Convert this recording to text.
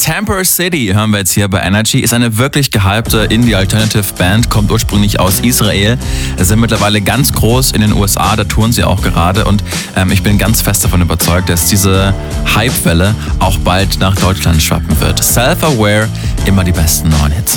Temper City hören wir jetzt hier bei Energy. Ist eine wirklich gehypte Indie-Alternative-Band, kommt ursprünglich aus Israel, sind mittlerweile ganz groß in den USA, da touren sie auch gerade und ich bin ganz fest davon überzeugt, dass diese Hype-Welle auch bald nach Deutschland schwappen wird. Self-Aware, immer die besten neuen Hits.